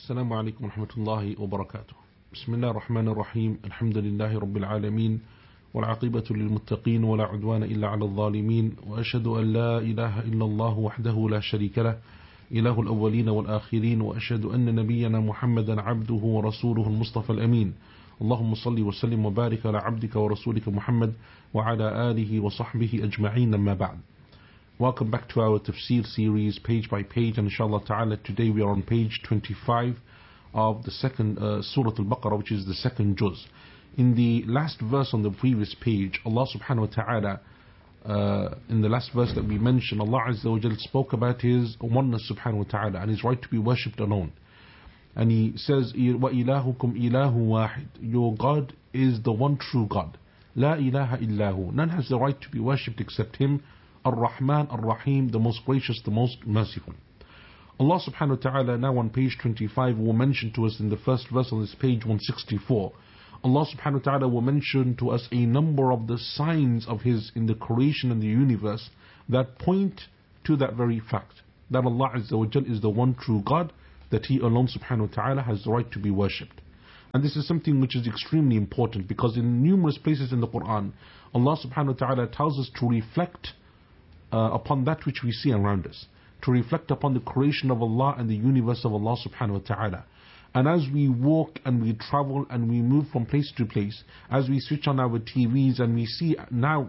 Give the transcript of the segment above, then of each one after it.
السلام عليكم ورحمة الله وبركاته. بسم الله الرحمن الرحيم. الحمد لله رب العالمين، والعاقبة للمتقين، ولا عدوان إلا على الظالمين، وأشهد أن لا إله إلا الله وحده لا شريك له، إله الأولين والآخرين، وأشهد أن نبينا محمدا عبده ورسوله المصطفى الأمين. اللهم صل وسلم وبارك على عبدك ورسولك محمد وعلى آله وصحبه أجمعين. أما بعد. Welcome back to our tafsir series, page by page, and inshallah ta'ala today we are on page 25 of the second Surah Al-Baqarah, which is the second juz. In the last verse on the previous page, Allah subhanahu wa ta'ala, in the last verse that we mentioned, Allah Azza wa Jal spoke about His oneness subhanahu wa ta'ala and His right to be worshipped alone. And He says, وَإِلَهُكُمْ إِلَهُ وَاحِدٌ, your God is the one true God. لَا إِلَهَ إِلَّا هُ, none has the right to be worshipped except Him. Ar-Rahman, Ar-Rahim, the most gracious, the most merciful. Allah subhanahu wa ta'ala now on page 25 will mention to us in the first verse on this page 164. Allah subhanahu wa ta'ala will mention to us a number of the signs of His in the creation and the universe that point to that very fact, that Allah Azza wa Jal is the one true God, that He alone subhanahu wa ta'ala has the right to be worshipped. And this is something which is extremely important because in numerous places in the Quran, Allah subhanahu wa ta'ala tells us to reflect upon that which we see around us, to reflect upon the creation of Allah and the universe of Allah subhanahu wa ta'ala. And as we walk and we travel and we move from place to place, as we switch on our TVs and we see now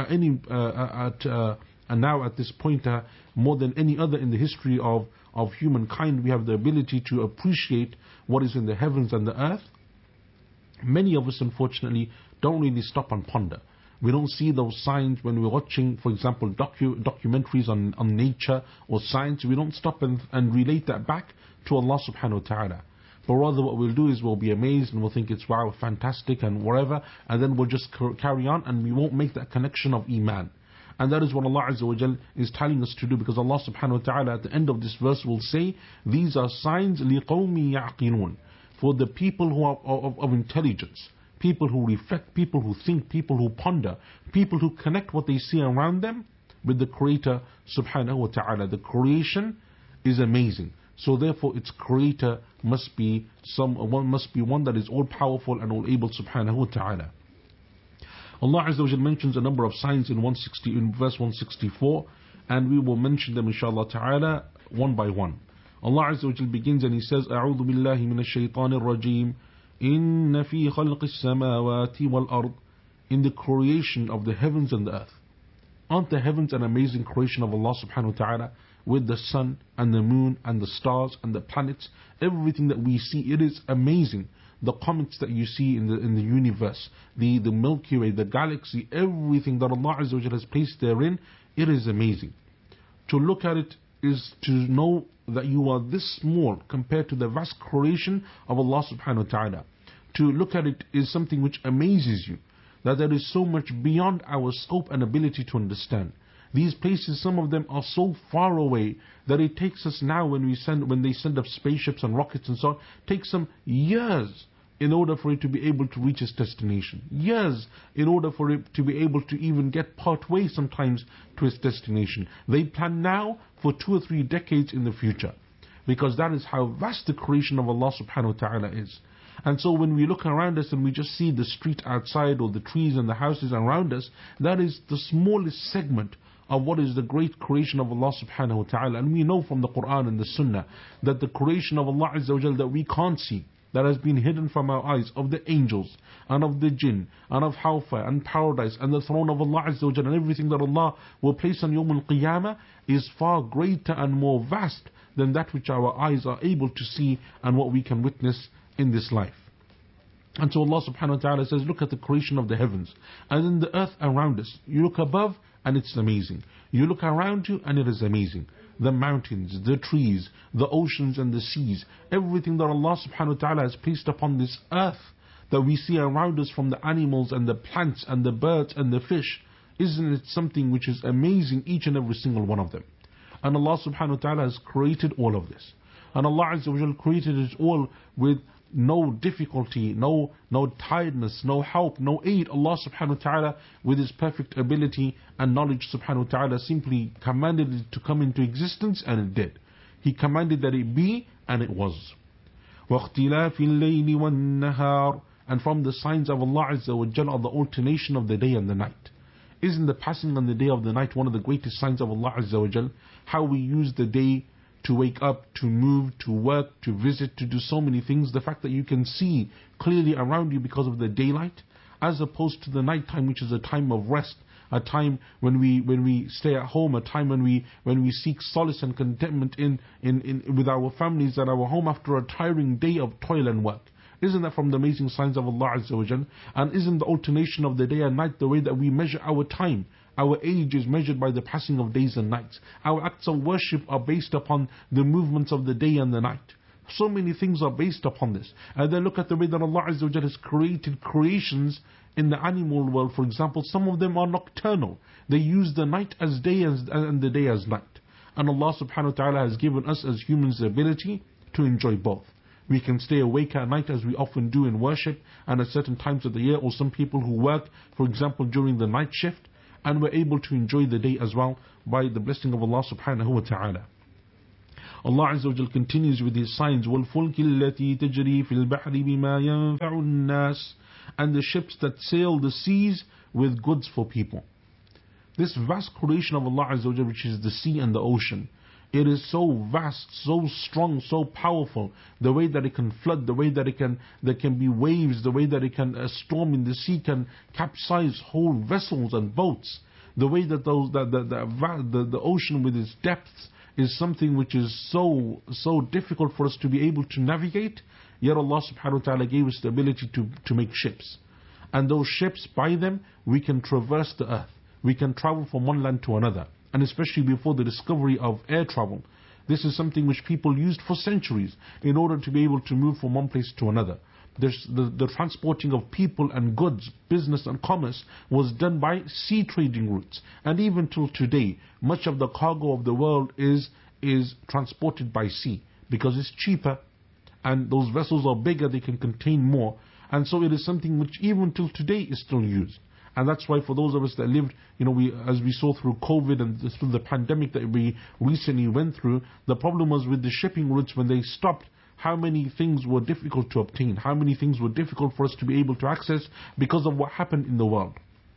now at this point more than any other in the history of humankind, we have the ability to appreciate what is in the heavens and the earth. Many of us unfortunately don't really stop and ponder. We don't see those signs when we're watching, for example, documentaries on nature or science. We don't stop and relate that back to Allah subhanahu wa ta'ala. But rather what we'll do is we'll be amazed and we'll think it's wow, fantastic and whatever, and then we'll just carry on and we won't make that connection of Iman. And that is what Allah Azza wa Jal is telling us to do, because Allah subhanahu wa ta'ala at the end of this verse will say, these are signs لِقَوْمِ يَعْقِلُونَ, for the people who are of intelligence, people who reflect, people who think, people who ponder, people who connect what they see around them with the Creator subhanahu wa ta'ala. The creation is amazing, so therefore its Creator must be one that is all powerful and all able subhanahu wa ta'ala. Allah Azza wa Jal mentions a number of signs in verse 164, and we will mention them inshallah ta'ala one by one. Allah Azza wa Jal begins and He says, أعوذ بالله من الشيطان الرجيم إن في خلق السماوات والأرض, in the creation of the heavens and the earth. Aren't the heavens an amazing creation of Allah subhanahu wa ta'ala, with the sun and the moon and the stars and the planets, everything that we see, it is amazing. The comets that you see in the universe, the Milky Way, the galaxy, everything that Allah Azza wa Jalla has placed therein, it is amazing. To look at it is to know that you are this small compared to the vast creation of Allah subhanahu wa ta'ala. To look at it is something which amazes you, that there is so much beyond our scope and ability to understand. These places, some of them are so far away that it takes us now when they send up spaceships and rockets and so on, takes some years in order for it to be able to reach its destination. Years in order for it to be able to even get part way sometimes to its destination. They plan now for 2 or 3 decades in the future, because that is how vast the creation of Allah subhanahu wa ta'ala is. And so when we look around us and we just see the street outside or the trees and the houses around us, that is the smallest segment of what is the great creation of Allah subhanahu wa ta'ala. And we know from the Quran and the Sunnah that the creation of Allah Azza wa Jal that we can't see, that has been hidden from our eyes, of the angels and of the jinn and of hellfire and paradise and the throne of Allah Azza wa Jal and everything that Allah will place on Yawm al-Qiyamah, is far greater and more vast than that which our eyes are able to see and what we can witness in this life. And so Allah subhanahu wa ta'ala says, look at the creation of the heavens and then the earth around us. You look above and it's amazing. You look around you and it is amazing. The mountains, the trees, the oceans and the seas, everything that Allah subhanahu wa ta'ala has placed upon this earth that we see around us, from the animals and the plants and the birds and the fish, isn't it something which is amazing, each and every single one of them? And Allah subhanahu wa ta'ala has created all of this. And Allah Azza wa Jal created it all with no difficulty, no tiredness, no help, no aid. Allah subhanahu wa ta'ala, with His perfect ability and knowledge subhanahu wa ta'ala, simply commanded it to come into existence and it did. He commanded that it be and it was. وَاخْتِلَافِ اللَّيْلِ وَالنَّهَارِ. And from the signs of Allah Azza wa Jal are the alternation of the day and the night. Isn't the passing on the day of the night one of the greatest signs of Allah Azza wa Jal? How we use the day to wake up, to move, to work, to visit, to do so many things. The fact that you can see clearly around you because of the daylight, as opposed to the night time, which is a time of rest, a time when we stay at home, a time when we seek solace and contentment in with our families at our home after a tiring day of toil and work. Isn't that from the amazing signs of Allah Azza wa Jal? And isn't the alternation of the day and night the way that we measure our time? Our age is measured by the passing of days and nights. Our acts of worship are based upon the movements of the day and the night. So many things are based upon this. And then look at the way that Allah Azza wa Jal has created creations in the animal world. For example, some of them are nocturnal. They use the night as day and the day as night. And Allah subhanahu wa ta'ala has given us as humans the ability to enjoy both. We can stay awake at night as we often do in worship and at certain times of the year, or some people who work, for example, during the night shift, and we're able to enjoy the day as well by the blessing of Allah subhanahu wa ta'ala. Allah Azza wa Jal continues with His signs, وَالْفُلْكِ الَّتِي تَجْرِي فِي الْبَحْرِ بِمَا يَنْفَعُ النَّاسِ. And the ships that sail the seas with goods for people. This vast creation of Allah Azza wa Jal, which is the sea and the ocean, it is so vast, so strong, so powerful. The way that it can flood, the way that there can be waves, the way that a storm in the sea can capsize whole vessels and boats. The way that the ocean with its depths is something which is so difficult for us to be able to navigate. Yet Allah subhanahu wa ta'ala gave us the ability to make ships. And those ships, by them, we can traverse the earth. We can travel from one land to another. And especially before the discovery of air travel, this is something which people used for centuries in order to be able to move from one place to another. The transporting of people and goods, business and commerce was done by sea trading routes. And even till today, much of the cargo of the world is transported by sea because it's cheaper and those vessels are bigger, they can contain more. And so it is something which even till today is still used. And that's why for those of us that lived, as we saw through COVID and through the pandemic that we recently went through, the problem was with the shipping routes when they stopped, how many things were difficult to obtain, how many things were difficult for us to be able to access because of what happened in the world.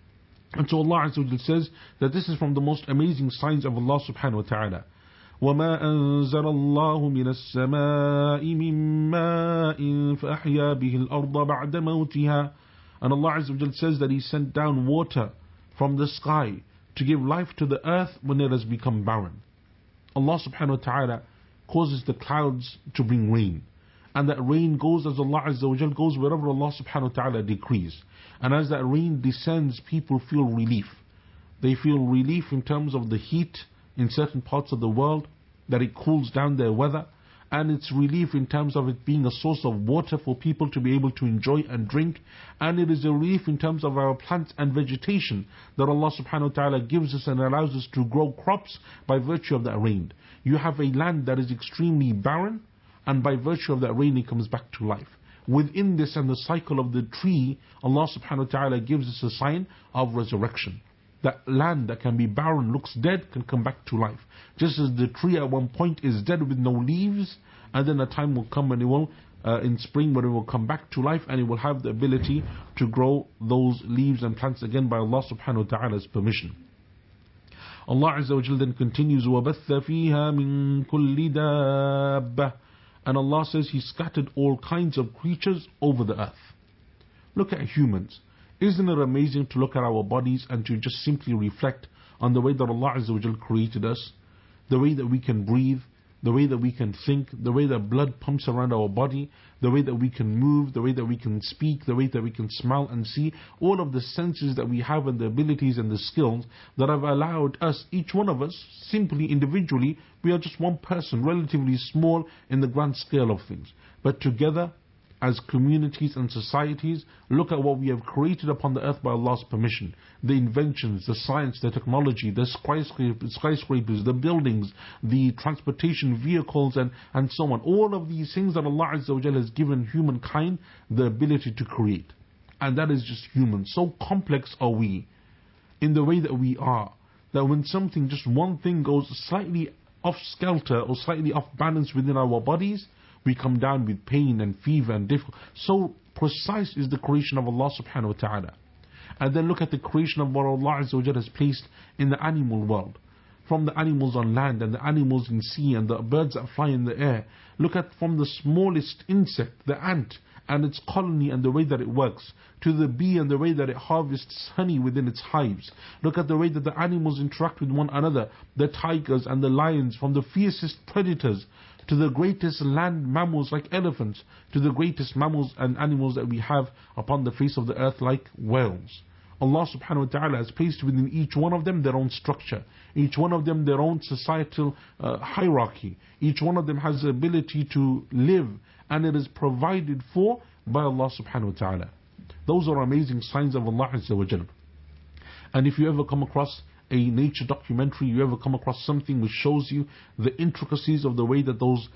And so Allah Azza wa Jal says that this is from the most amazing signs of Allah subhanahu wa ta'ala. وَمَا أَنزَلَ اللَّهُ مِنَ السَّمَاءِ مِن مَاءٍ فَأَحْيَا بِهِ الْأَرْضَ بَعْدَ مَوْتِهَا. And Allah Azza wa Jal says that He sent down water from the sky to give life to the earth when it has become barren. Allah subhanahu wa ta'ala causes the clouds to bring rain. And that rain goes as Allah Azza wa Jal goes wherever Allah subhanahu wa ta'ala decrees. And as that rain descends, people feel relief. They feel relief in terms of the heat in certain parts of the world, that it cools down their weather. And it's relief in terms of it being a source of water for people to be able to enjoy and drink. And it is a relief in terms of our plants and vegetation that Allah subhanahu wa ta'ala gives us and allows us to grow crops by virtue of that rain. You have a land that is extremely barren, and by virtue of that rain it comes back to life. Within this and the cycle of the tree, Allah subhanahu wa ta'ala gives us a sign of resurrection. That land that can be barren, looks dead, can come back to life. Just as the tree at one point is dead with no leaves, and then a time will come when it will, in spring, when it will come back to life and it will have the ability to grow those leaves and plants again by Allah subhanahu wa ta'ala's permission. Allah Azza wa Jal then continues, وَبَثَّ فِيهَا مِن كُلِّ دَابَّةٍ. And Allah says He scattered all kinds of creatures over the earth. Look at humans. Isn't it amazing to look at our bodies and to just simply reflect on the way that Allah Azza wa Jal created us, the way that we can breathe, the way that we can think, the way that blood pumps around our body, the way that we can move, the way that we can speak, the way that we can smell and see, all of the senses that we have and the abilities and the skills that have allowed us, each one of us, simply individually, we are just one person, relatively small in the grand scale of things. But together, as communities and societies, look at what we have created upon the earth by Allah's permission. The inventions, the science, the technology, the skyscrapers, the buildings, the transportation vehicles and so on. All of these things that Allah Azza wa Jal has given humankind the ability to create. And that is just human. So complex are we in the way that we are, that when something, just one thing goes slightly off skelter or slightly off balance within our bodies, we come down with pain and fever and difficulty. So precise is the creation of Allah subhanahu wa ta'ala. And then look at the creation of what Allah Azza wa Jalla has placed in the animal world. From the animals on land and the animals in sea and the birds that fly in the air. Look at from the smallest insect, the ant, and its colony and the way that it works, to the bee and the way that it harvests honey within its hives. Look at the way that the animals interact with one another, the tigers and the lions, from the fiercest predators to the greatest land mammals like elephants, to the greatest mammals and animals that we have upon the face of the earth like whales. Allah subhanahu wa ta'ala has placed within each one of them their own structure, each one of them their own societal hierarchy. Each one of them has the ability to live, and it is provided for by Allah subhanahu wa ta'ala. Those are amazing signs of Allah Azza wa Jalla. And if you ever come across a nature documentary, you ever come across something which shows you the intricacies of the way that those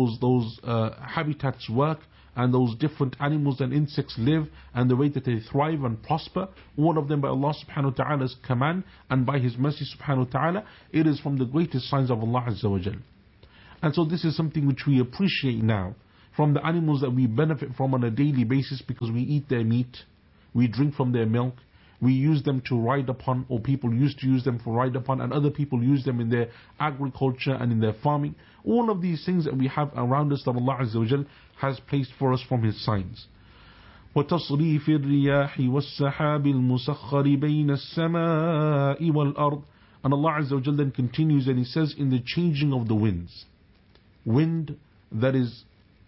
habitats work, and those different animals and insects live, and the way that they thrive and prosper, all of them by Allah subhanahu wa ta'ala's command and by His mercy subhanahu wa ta'ala, it is from the greatest signs of Allah Azza wa Jalla. And so this is something which we appreciate now from the animals that we benefit from on a daily basis, because we eat their meat, we drink from their milk, we use them to ride upon, or people used to use them for ride upon, and other people use them in their agriculture and in their farming. All of these things that we have around us that Allah Azza wa Jal has placed for us from His signs. وَتَصْرِيفِ الرِّيَاحِ وَالسَّحَابِ الْمُسَخَّرِ بَيْنَ السَّمَاءِ وَالْأَرْضِ. And Allah Azza wa Jal then continues and He says, in the changing of the winds, wind that is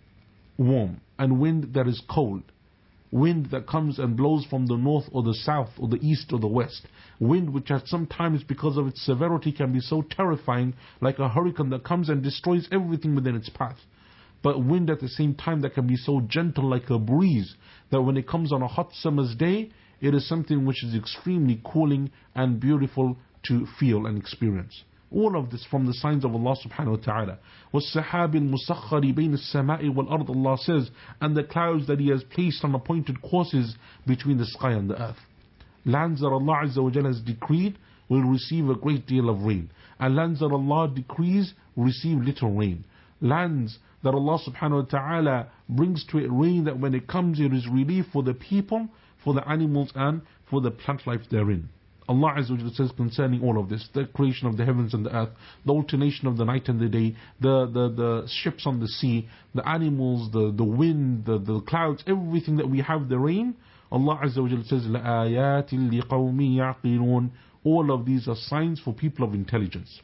warm and wind that is cold, wind that comes and blows from the north or the south or the east or the west, wind which at sometimes because of its severity can be so terrifying, like a hurricane that comes and destroys everything within its path. But wind at the same time that can be so gentle, like a breeze, that when it comes on a hot summer's day, it is something which is extremely cooling and beautiful to feel and experience. All of this from the signs of Allah subhanahu wa ta'ala. وَالسَّحَابِ الْمُسَخَّرِ بَيْنَ السَّمَاءِ وَالْأَرْضِ, Allah says, and the clouds that He has placed on appointed courses between the sky and the earth. Lands that Allah Azza wa Jalla has decreed will receive a great deal of rain, and lands that Allah decrees receive little rain. Lands that Allah subhanahu wa ta'ala brings to it rain, that when it comes it is relief for the people, for the animals, and for the plant life therein. Allah Azza wa Jalla says concerning all of this, the creation of the heavens and the earth, the alternation of the night and the day, the ships on the sea, the animals, the wind, the clouds, everything that we have, the rain, Allah Azza wa Jalla says, لَآيَاتٍ لِقَوْمٍ يَعْقِلُونَ. All of these are signs for people of intelligence.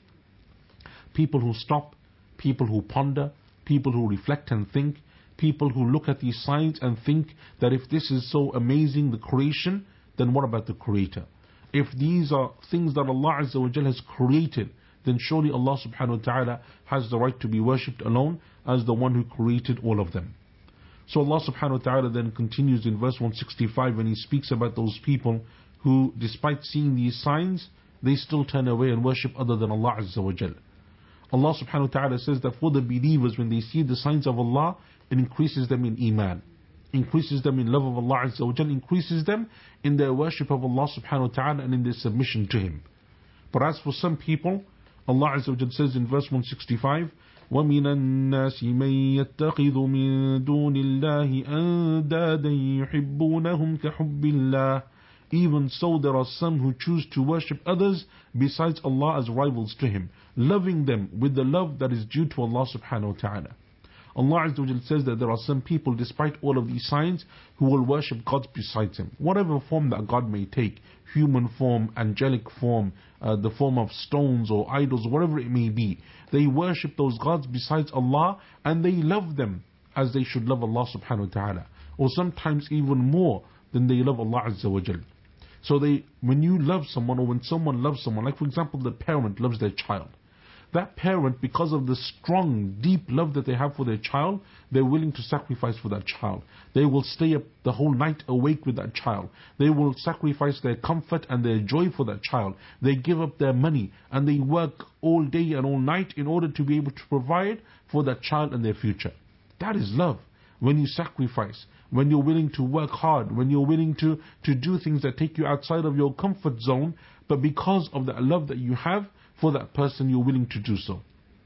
People who stop, people who ponder, people who reflect and think, people who look at these signs and think that if this is so amazing, the creation, then what about the Creator? If these are things that Allah Azza wa Jalla has created, then surely Allah subhanahu wa ta'ala has the right to be worshipped alone as the one who created all of them. So Allah subhanahu wa ta'ala then continues in verse 165 when He speaks about those people who, despite seeing these signs, they still turn away and worship other than Allah Azza wa Jalla. Allah subhanahu wa ta'ala says that for the believers, when they see the signs of Allah, it increases them in iman, increases them in love of Allah Azza wa Jalla, increases them in their worship of Allah subhanahu wa ta'ala and in their submission to Him. But as for some people, Allah Azza wa Jalla says in verse 165, وَمِنَ النَّاسِ مَن يَتَّخِذُ مِن دُونِ اللَّهِ أَندَادًا يُحِبُّونَهُمْ كَحُبِّ اللَّهِ. Even so, there are some who choose to worship others besides Allah as rivals to Him, loving them with the love that is due to Allah subhanahu wa ta'ala. Allah Azza wa Jalla says that there are some people, despite all of these signs, who will worship gods besides Him. Whatever form that God may take, human form, angelic form, the form of stones or idols, whatever it may be, they worship those gods besides Allah, and they love them as they should love Allah subhanahu wa ta'ala, or sometimes even more than they love Allah Azza wa Jalla. So when you love someone, or when someone loves someone, like for example the parent loves their child, that parent, because of the strong, deep love that they have for their child, they're willing to sacrifice for that child. They will stay up the whole night awake with that child. They will sacrifice their comfort and their joy for that child. They give up their money and they work all day and all night in order to be able to provide for that child and their future. That is love. When you sacrifice, when you're willing to work hard, when you're willing to do things that take you outside of your comfort zone, but because of the love that you have for that person, you're willing to do so.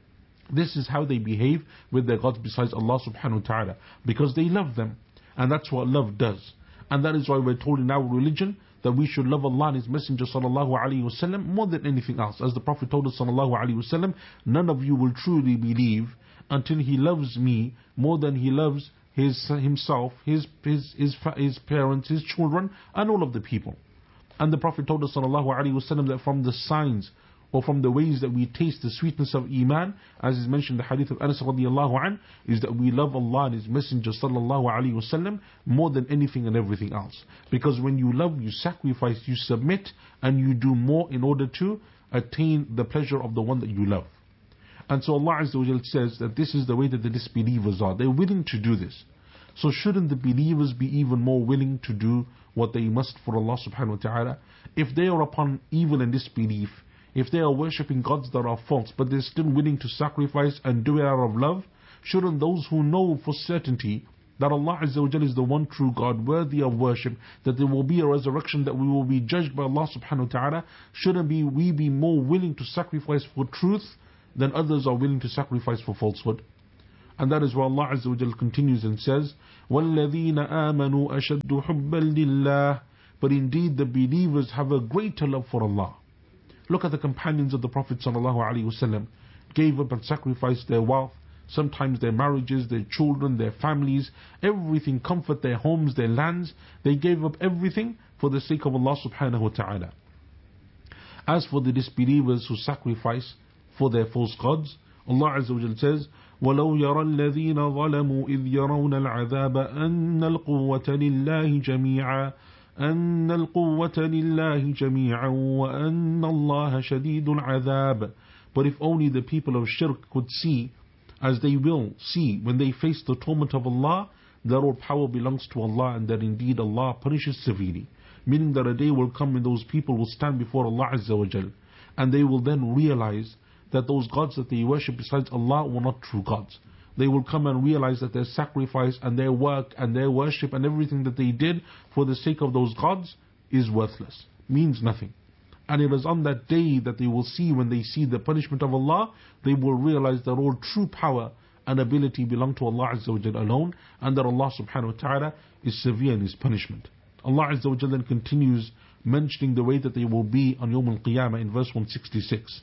This is how they behave with their gods besides Allah subhanahu wa ta'ala, because they love them. And that's what love does. And that is why we're told in our religion that we should love Allah and His Messenger sallallahu alaihi wasallam more than anything else. As the Prophet told us sallallahu alaihi wasallam, none of you will truly believe until he loves me more than he loves himself, his parents, his children, and all of the people. And the Prophet told us sallallahu alaihi wasallam that from the signs or from the ways that we taste the sweetness of Iman, as is mentioned in the hadith of Anas radiallahu an, is that we love Allah and His Messenger sallallahu alaihi wasallam more than anything and everything else. Because when you love, you sacrifice, you submit, and you do more in order to attain the pleasure of the one that you love. And so Allah Azza wa Jal says that this is the way that the disbelievers are. They're willing to do this. So shouldn't the believers be even more willing to do what they must for Allah subhanahu wa ta'ala? If they are upon evil and disbelief, if they are worshipping gods that are false, but they're still willing to sacrifice and do it out of love, shouldn't those who know for certainty that Allah Azza wa Jal is the one true God, worthy of worship, that there will be a resurrection, that we will be judged by Allah subhanahu wa ta'ala, shouldn't we be more willing to sacrifice for truth than others are willing to sacrifice for falsehood? And that is why Allah Azza wa Jal continues and says, وَالَّذِينَ آمَنُوا أَشَدُّ حُبًّا لِلَّهِ. But indeed the believers have a greater love for Allah. Look at the companions of the Prophet ﷺ, gave up and sacrificed their wealth, sometimes their marriages, their children, their families, everything, comfort, their homes, their lands. They gave up everything for the sake of Allah subhanahu wa ta'ala. As for the disbelievers who sacrifice for their false gods, Allah Azza wa Jal says, وَلَوْ يَرَى الَّذِينَ ظَلَمُوا إِذْ يَرَوْنَ الْعَذَابَ أَنَّ الْقُوَّةَ لِلَّهِ جَمِيعًا وَأَنَّ اللَّهَ شَدِيدُ الْعَذَابِ. But if only the people of shirk could see, as they will see when they face the torment of Allah, that all power belongs to Allah, and that indeed Allah punishes severely. Meaning that a day will come when those people will stand before Allah Azza wa Jal, and they will then realize that those gods that they worship besides Allah were not true gods. They will come and realize that their sacrifice and their work and their worship and everything that they did for the sake of those gods is worthless, means nothing. And it is on that day that they will see, when they see the punishment of Allah, they will realize that all true power and ability belong to Allah Azza wa Jal alone, and that Allah subhanahu wa ta'ala is severe in His punishment. Allah Azza wa Jal then continues mentioning the way that they will be on Yawm al-Qiyamah in verse 166.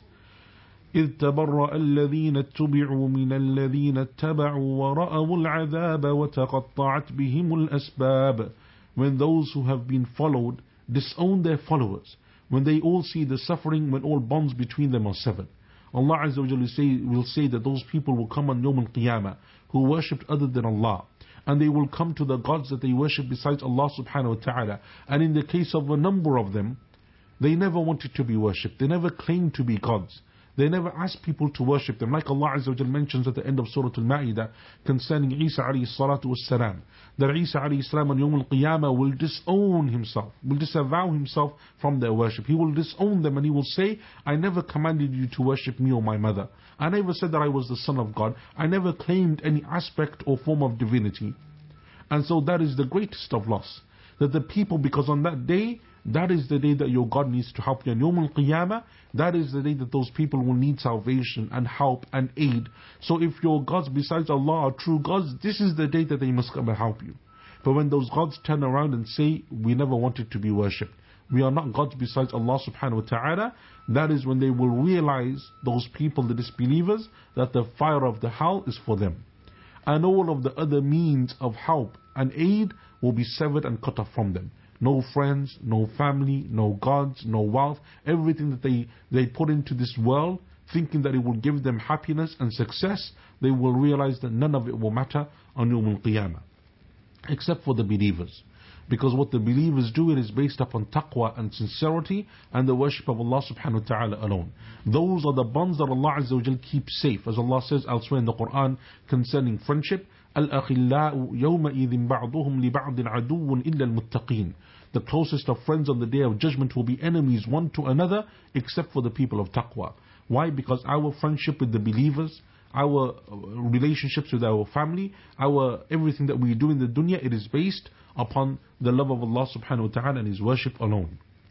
إذ تبرأ الذين اتبعوا من الذين اتبعوا ورأوا العذاب وتقطعت بهم الأسباب. When those who have been followed disown their followers, when they all see the suffering, when all bonds between them are severed. Allah Azza wa Jalla will say that those people will come on Yawm al-Qiyamah who worshipped other than Allah, and they will come to the gods that they worship besides Allah subhanahu wa ta'ala. And in the case of a number of them, they never wanted to be worshipped, they never claimed to be gods. They never asked people to worship them. Like Allah Azza wa Jalla mentions at the end of Surah Al-Ma'idah concerning Isa alayhi salatu wassalam, that Isa alayhi salam on Yawm al-Qiyamah will disown himself, will disavow himself from their worship. He will disown them and he will say, I never commanded you to worship me or my mother. I never said that I was the son of God. I never claimed any aspect or form of divinity. And so that is the greatest of loss. That the people, because on that day, that is the day that your God needs to help you. On Yawm al-Qiyamah, that is the day that those people will need salvation and help and aid. So if your gods besides Allah are true gods, this is the day that they must come and help you. But when those gods turn around and say, we never wanted to be worshipped, we are not gods besides Allah subhanahu wa ta'ala, that is when they will realize, those people, the disbelievers, that the fire of the hell is for them. And all of the other means of help and aid will be severed and cut off from them. No friends, no family, no gods, no wealth. Everything that they put into this world, thinking that it will give them happiness and success, they will realize that none of it will matter on Yawm al-Qiyamah. Except for the believers. Because what the believers do, it is based upon taqwa and sincerity and the worship of Allah subhanahu wa ta'ala alone. Those are the bonds that Allah Azza wa Jal keeps safe. As Allah says elsewhere in the Quran concerning friendship, الْأَخِلَّاءُ يَوْمَئِذٍ بَعْضُهُمْ لِبَعْضٍ عَدُوٌّ إِلَّا الْمُتَّقِينَ. The closest of friends on the day of judgment will be enemies one to another, except for the people of taqwa. Why? Because our friendship with the believers, our relationships with our family, our everything that we do in the dunya, it is based upon the love of Allah subhanahu wa ta'ala and His worship alone.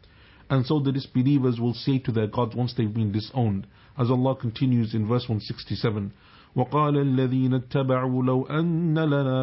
And so the disbelievers will say to their gods once they've been disowned, as Allah continues in verse 167, وقال الذين اتبعوا لو أن لنا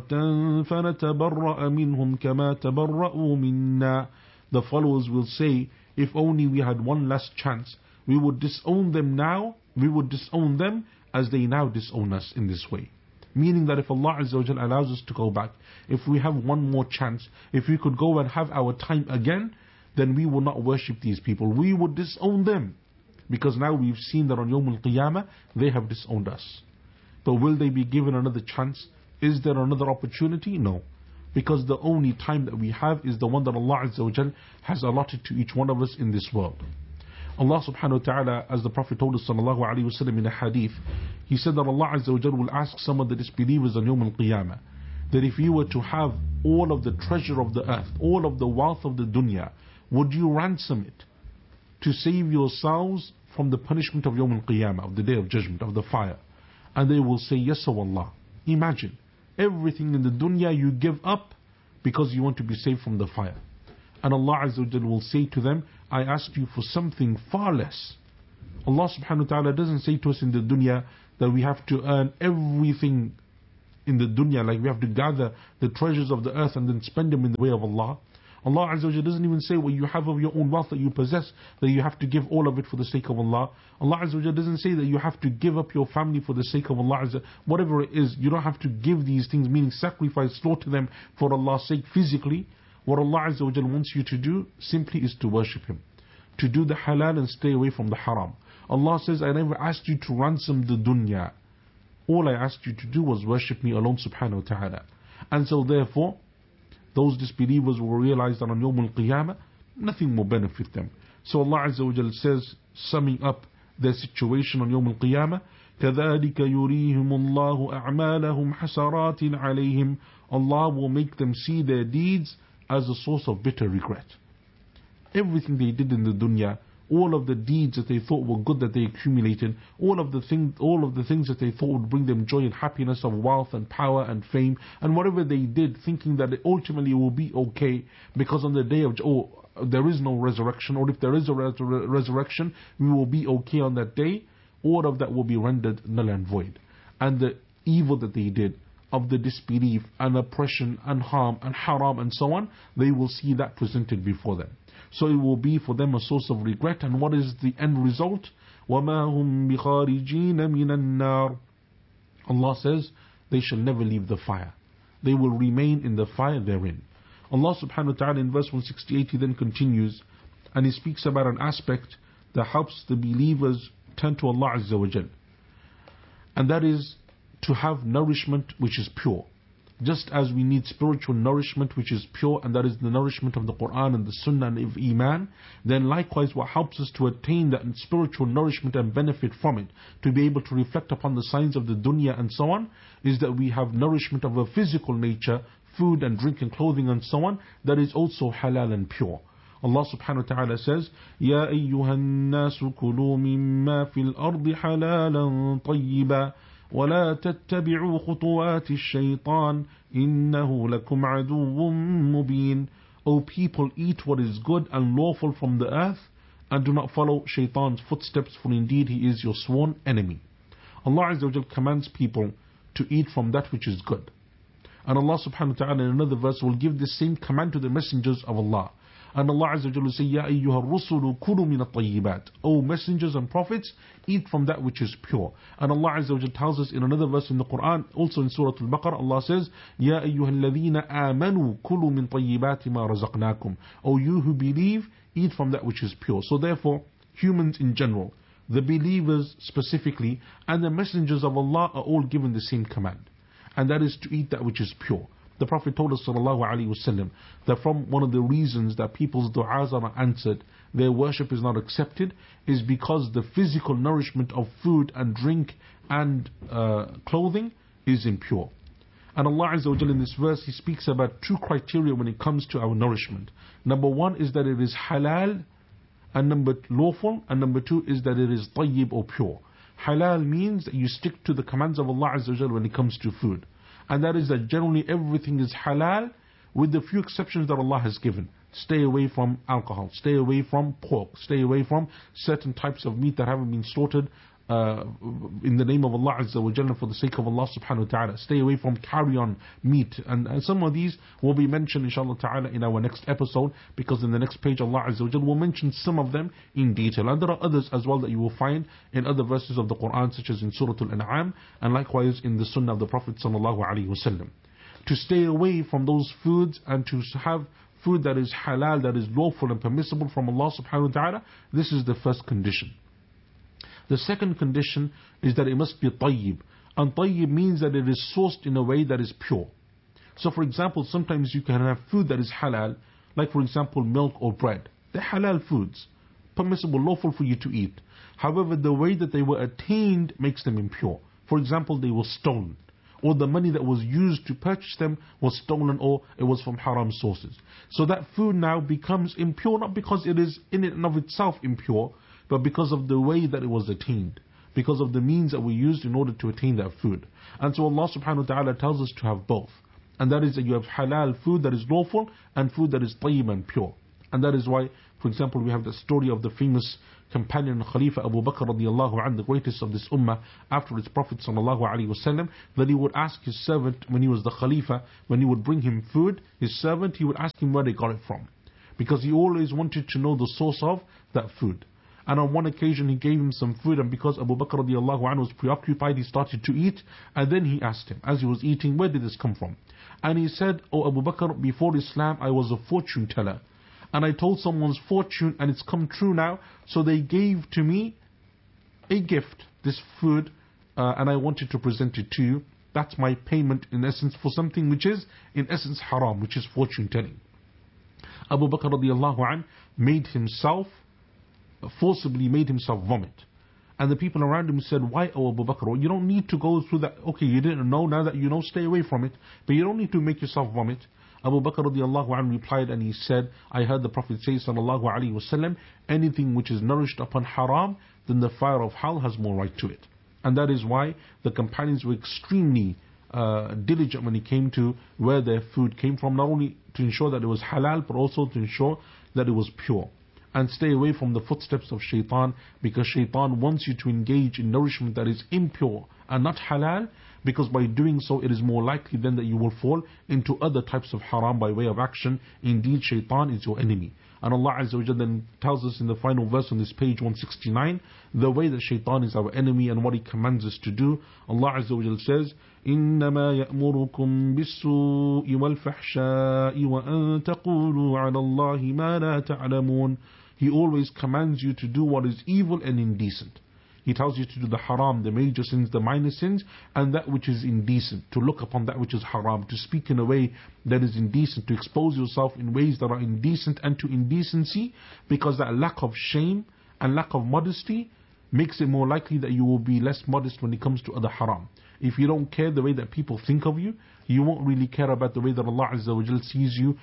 كرة فنتبرأ منهم كما تبرأوا منا. The followers will say, if only we had one last chance, we would disown them now, we would disown them as they now disown us in this way. Meaning that if Allah Azza wa Jal allows us to go back, if we have one more chance, if we could go and have our time again, then we will not worship these people. We would disown them. Because now we've seen that on Yawm al-Qiyamah, they have disowned us. But will they be given another chance? Is there another opportunity? No. Because the only time that we have is the one that Allah Azza wa Jal has allotted to each one of us in this world. Allah subhanahu wa ta'ala, as the Prophet told us sallallahu alayhi wa sallam in a hadith, he said that Allah Azza wa Jal will ask some of the disbelievers on Yawm al-Qiyamah, that if you were to have all of the treasure of the earth, all of the wealth of the dunya, would you ransom it to save yourselves from the punishment of Yawm al-Qiyamah, of the Day of Judgment, of the fire? And they will say, yes, O Allah. Imagine, everything in the dunya you give up because you want to be saved from the fire. And Allah Azza wa Jal will say to them, I asked you for something far less. Allah subhanahu wa ta'ala doesn't say to us in the dunya that we have to earn everything in the dunya, like we have to gather the treasures of the earth and then spend them in the way of Allah. Allah Azza wa Jalla doesn't even say what you have of your own wealth that you possess, that you have to give all of it for the sake of Allah. Allah Azza wa Jalla doesn't say that you have to give up your family for the sake of Allah Azza. Whatever it is, you don't have to give these things, meaning sacrifice, slaughter them for Allah's sake physically. What Allah Azza wa Jalla wants you to do simply is to worship Him, to do the halal and stay away from the haram. Allah says, I never asked you to ransom the dunya. All I asked you to do was worship me alone subhanahu wa ta'ala. And so therefore, those disbelievers will realize that on Yawm al-Qiyamah, nothing will benefit them. So Allah Azza wa Jalla says, summing up their situation on Yawm al-Qiyamah, كَذَلِكَ يُرِيهِمُ اللَّهُ أَعْمَالَهُمْ حَسَرَاتٍ عَلَيْهِمْ. Allah will make them see their deeds as a source of bitter regret. Everything they did in the dunya, all of the deeds that they thought were good that they accumulated, all of the things that they thought would bring them joy and happiness of wealth and power and fame, and whatever they did, thinking that it ultimately will be okay, because on the day of there is no resurrection, or if there is a resurrection, we will be okay on that day. All of that will be rendered null and void, and the evil that they did of the disbelief and oppression and harm and haram and so on, they will see that presented before them. So it will be for them a source of regret. And what is the end result? وَمَا هُمْ بِخَارِجِينَ مِنَ النَّارِ. Allah says, they shall never leave the fire. They will remain in the fire therein. Allah subhanahu wa ta'ala in verse 168, He then continues, and He speaks about an aspect that helps the believers turn to Allah Azza wa Jal. And that is to have nourishment which is pure. Just as we need spiritual nourishment which is pure, and that is the nourishment of the Quran and the Sunnah and of Iman, then likewise what helps us to attain that spiritual nourishment and benefit from it, to be able to reflect upon the signs of the dunya and so on, is that we have nourishment of a physical nature, food and drink and clothing and so on, that is also halal and pure. Allah subhanahu wa ta'ala says, يَا أَيُّهَا النَّاسُ كُلُوا مِمَّا فِي الْأَرْضِ حَلَالًا طَيِّبًا وَلَا تَتَّبِعُوا خُطُوَاتِ الشَّيْطَانِ إِنَّهُ لَكُمْ عَدُوٌّ مُبِينٌ. O people, eat what is good and lawful from the earth, and do not follow shaitan's footsteps, for indeed he is your sworn enemy. Allah Azza wa Jal commands people to eat from that which is good. And Allah subhanahu wa ta'ala in another verse will give the same command to the messengers of Allah. And Allah Azza wa Jalla will say, Ya ayyuha rusulu kulu min at-tayyibat. O messengers and prophets, eat from that which is pure. And Allah Azza wa Jalla tells us in another verse in the Quran, also in Surah Al-Baqarah, Allah says, Ya ayyuha alladhina amanu kulu min tayyibati ma razaqnakum. O you who believe, eat from that which is pure. So therefore, humans in general, the believers specifically, and the messengers of Allah are all given the same command. And that is to eat that which is pure. The Prophet told us sallallahu alaihi wasallam that from one of the reasons that people's du'as are not answered, their worship is not accepted, is because the physical nourishment of food and drink and clothing is impure. And Allah Azza wa Jalla in this verse, He speaks about two criteria when it comes to our nourishment. Number one is that it is halal, and lawful, and number two is that it is tayyib or pure. Halal means that you stick to the commands of Allah Azza wa Jalla when it comes to food. And that is that generally everything is halal, with the few exceptions that Allah has given. Stay away from alcohol. Stay away from pork. Stay away from certain types of meat that haven't been slaughtered in the name of Allah Azza wa Jalla, for the sake of Allah subhanahu wa ta'ala. Stay away from carrion meat. And some of these will be mentioned inshallah ta'ala in our next episode, because in the next page Allah Azza wa Jalla will mention some of them in detail. And there are others as well that you will find in other verses of the Quran, such as in Surah Al-An'am, and likewise in the Sunnah of the Prophet sallallahu alaihi wasallam. To stay away from those foods and to have food that is halal, that is lawful and permissible from Allah subhanahu wa ta'ala, this is the first condition. The second condition is that it must be tayyib. And tayyib means that it is sourced in a way that is pure. So for example, sometimes you can have food that is halal, like for example milk or bread. They're halal foods, permissible, lawful for you to eat. However, the way that they were attained makes them impure. For example, they were stolen, or the money that was used to purchase them was stolen, or it was from haram sources. So that food now becomes impure, not because it is in and of itself impure, but because of the way that it was attained, because of the means that we used in order to attain that food. And so Allah subhanahu wa ta'ala tells us to have both. And that is that you have halal food that is lawful and food that is tayyib and pure. And that is why, for example, we have the story of the famous companion Khalifa Abu Bakr radiallahu anhu, the greatest of this ummah after its Prophet sallallahu alaihi wasallam, that he would ask his servant when he was the Khalifa, when he would bring him food, his servant, he would ask him where they got it from. Because he always wanted to know the source of that food. And on one occasion he gave him some food, and because Abu Bakr radiallahu anhu was preoccupied, he started to eat, and then he asked him, as he was eating, where did this come from? And he said, "Oh Abu Bakr, before Islam I was a fortune teller, and I told someone's fortune and it's come true now, so they gave to me a gift, this food, and I wanted to present it to you. That's my payment in essence for something which is in essence haram, which is fortune telling." Abu Bakr radiallahu anhu forcibly made himself vomit. And the people around him said, "Why, oh Abu Bakr? You don't need to go through that. Okay, you didn't know, now that you know, stay away from it. But you don't need to make yourself vomit." Abu Bakr radiallahu anhu replied, and he said, "I heard the Prophet say sallallahu alaihi wasallam, anything which is nourished upon haram, then the fire of hell has more right to it." And that is why the companions were extremely diligent when it came to where their food came from, not only to ensure that it was halal, but also to ensure that it was pure. And stay away from the footsteps of shaitan, because shaitan wants you to engage in nourishment that is impure and not halal, because by doing so it is more likely then that you will fall into other types of haram by way of action. Indeed, shaitan is your enemy. And Allah Azza wa Jalla then tells us in the final verse on this page 169, the way that shaitan is our enemy and what he commands us to do. Allah Azza wa Jalla says, إِنَّمَا يَأْمُرُكُمْ بِالسُّوءِ وَالْفَحْشَاءِ وَأَن تَقُولُوا عَلَى اللَّهِ مَا لَا تَعْلَمُونَ. He always commands you to do what is evil and indecent. He tells you to do the haram, the major sins, the minor sins, and that which is indecent, to look upon that which is haram, to speak in a way that is indecent, to expose yourself in ways that are indecent and to indecency, because that lack of shame and lack of modesty makes it more likely that you will be less modest when it comes to other haram. If you don't care the way that people think of you, you won't really care about the way that Allah Azza wa Jal sees you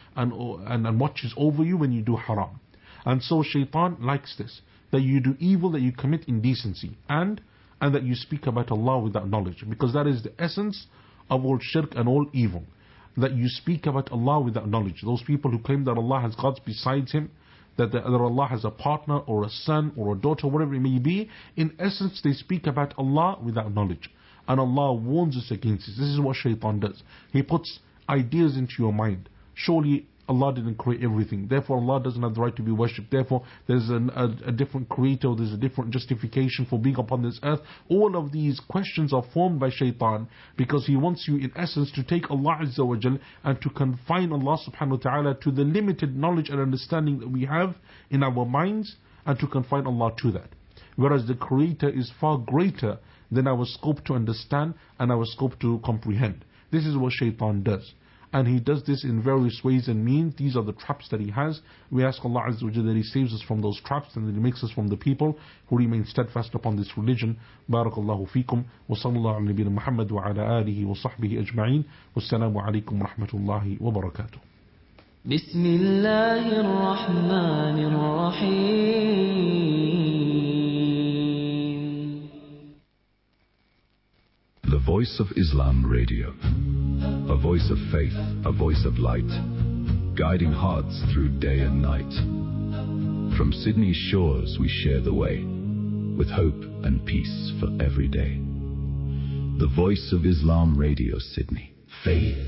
and watches over you when you do haram. And so shaitan likes this, that you do evil, that you commit indecency, and that you speak about Allah without knowledge, because that is the essence of all shirk and all evil, that you speak about Allah without knowledge. Those people who claim that Allah has gods besides Him, that Allah has a partner or a son or a daughter, whatever it may be, in essence they speak about Allah without knowledge. And Allah warns us against this. This is what shaitan does. He puts ideas into your mind. Surely Allah didn't create everything, therefore Allah doesn't have the right to be worshipped, therefore there's a different creator, there's a different justification for being upon this earth. All of these questions are formed by shaitan, because he wants you in essence to take Allah Azza wa Jal and to confine Allah subhanahu wa ta'ala to the limited knowledge and understanding that we have in our minds, and to confine Allah to that. Whereas the creator is far greater than our scope to understand and our scope to comprehend. This is what shaitan does. And he does this in various ways and means. These are the traps that he has. We ask Allah Azza wa Jalla that He saves us from those traps and that He makes us from the people who remain steadfast upon this religion. Barakallahu feekum. Wa sallallahu ala nabiyyina Muhammad wa ala alihi wa sahbihi ajma'in. Wassalamu alaikum wa rahmatullahi wa barakatuh. بسم الله الرحمن الرحيم. The Voice of Islam Radio. A voice of faith, a voice of light. guiding hearts through day and night. From Sydney's shores we share the way, with hope and peace for every day. The Voice of Islam Radio, Sydney. Faith